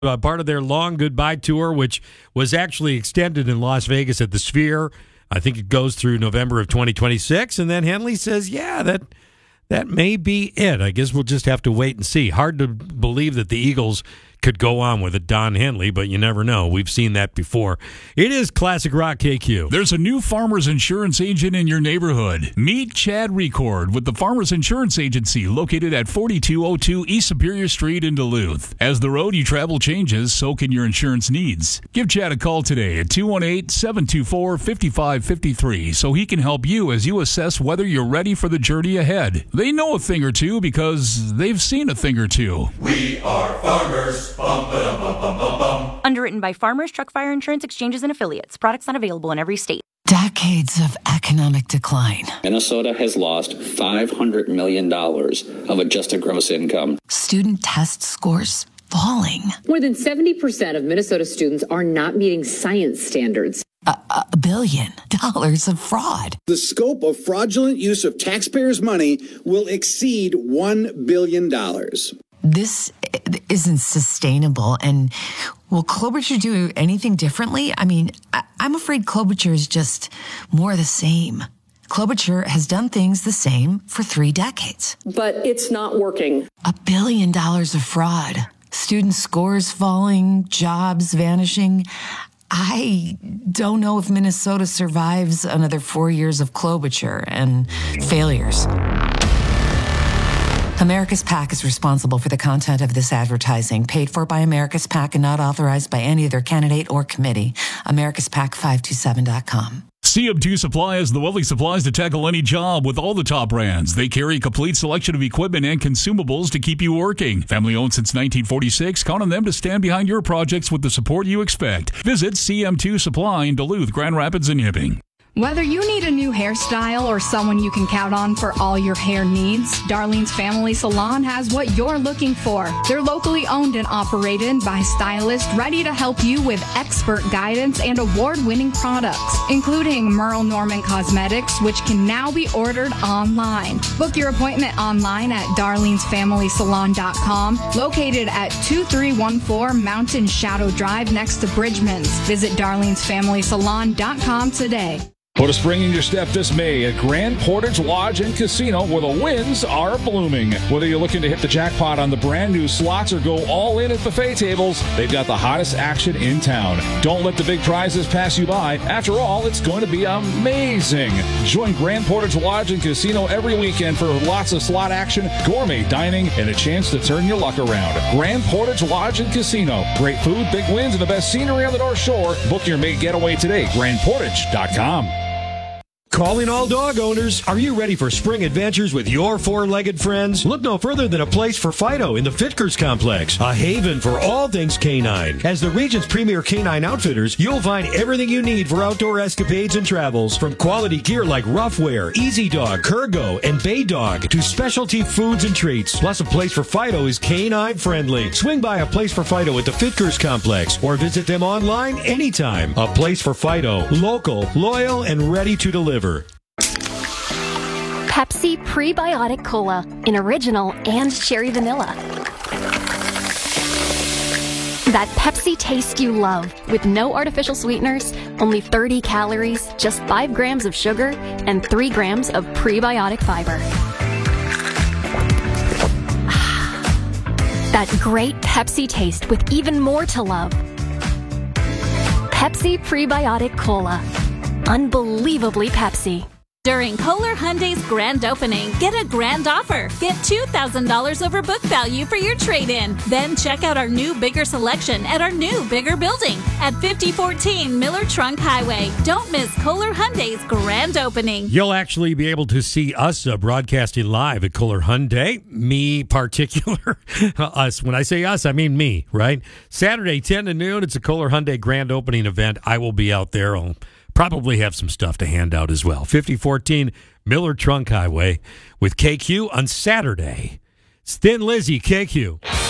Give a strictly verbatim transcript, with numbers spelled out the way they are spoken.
uh, part of their long goodbye tour, which was actually extended in Las Vegas at the Sphere. I think it goes through November of twenty twenty-six. And then Henley says, yeah, that that may be it. I guess we'll just have to wait and see. Hard to believe that the Eagles could go on with it, Don Henley, but you never know. We've seen that before. It is Classic Rock K Q. There's a new Farmers Insurance agent in your neighborhood. Meet Chad Record with the Farmers Insurance Agency located at forty-two oh two East Superior Street in Duluth. As the road you travel changes, so can your insurance needs. Give Chad a call today at two one eight, seven two four, five five five three so he can help you as you assess whether you're ready for the journey ahead. They know a thing or two because they've seen a thing or two. We are farmers. Bum, ba-dum, bum, bum, bum, bum. Underwritten by Farmers Truck Fire Insurance Exchanges and Affiliates. Products not available in every state. Decades of economic decline. Minnesota has lost five hundred million dollars of adjusted gross income. Student test scores falling. More than seventy percent of Minnesota students are not meeting science standards. A, a billion dollars of fraud. The scope of fraudulent use of taxpayers' money will exceed one billion dollars. This isn't sustainable. And will Klobuchar do anything differently? I mean, I, I'm afraid Klobuchar is just more of the same. Klobuchar has done things the same for three decades. But it's not working. A billion dollars of fraud. Student scores falling, jobs vanishing. I don't know if Minnesota survives another four years of Klobuchar and failures. America's PAC is responsible for the content of this advertising, paid for by America's PAC and not authorized by any other candidate or committee. America's PAC five two seven dot com. C M two Supply has the welding supplies to tackle any job with all the top brands. They carry a complete selection of equipment and consumables to keep you working. Family owned since nineteen forty-six, count on them to stand behind your projects with the support you expect. Visit C M two Supply in Duluth, Grand Rapids, and Hibbing. Whether you need a new hairstyle or someone you can count on for all your hair needs, Darlene's Family Salon has what you're looking for. They're locally owned and operated by stylists ready to help you with expert guidance and award-winning products, including Merle Norman Cosmetics, which can now be ordered online. Book your appointment online at darlenes family salon dot com, located at two three one four Mountain Shadow Drive next to Bridgman's. Visit darlenes family salon dot com today. Put a spring in your step this May at Grand Portage Lodge and Casino, where the winds are blooming. Whether you're looking to hit the jackpot on the brand new slots or go all in at buffet tables, they've got the hottest action in town. Don't let the big prizes pass you by. After all, it's going to be amazing. Join Grand Portage Lodge and Casino every weekend for lots of slot action, gourmet dining, and a chance to turn your luck around. Grand Portage Lodge and Casino. Great food, big wins, and the best scenery on the North Shore. Book your May getaway today. grand portage dot com. Calling all dog owners. Are you ready for spring adventures with your four-legged friends? Look no further than a place for Fido in the Fitkers Complex, a haven for all things canine. As the region's premier canine outfitters, you'll find everything you need for outdoor escapades and travels, from quality gear like Roughwear, Easy Dog, Kurgo, and Bay Dog, to specialty foods and treats. Plus, a place for Fido is canine friendly. Swing by a place for Fido at the Fitkers Complex or visit them online anytime. A place for Fido, local, loyal, and ready to deliver. Pepsi Prebiotic Cola in original and cherry vanilla. That Pepsi taste you love, with no artificial sweeteners, only thirty calories, just five grams of sugar, and three grams of prebiotic fiber. That great Pepsi taste with even more to love. Pepsi Prebiotic Cola. Unbelievably Pepsi. During Kohler Hyundai's grand opening, get a grand offer. Get two thousand dollars over book value for your trade-in. Then check out our new, bigger selection at our new, bigger building at fifty fourteen Miller Trunk Highway. Don't miss Kohler Hyundai's grand opening. You'll actually be able to see us uh, broadcasting live at Kohler Hyundai. Me particular. Us. When I say us, I mean me, right? Saturday, ten to noon, it's a Kohler Hyundai grand opening event. I will be out there. I'll probably have some stuff to hand out as well. fifty fourteen Miller Trunk Highway with K Q on Saturday. It's Thin Lizzy, K Q.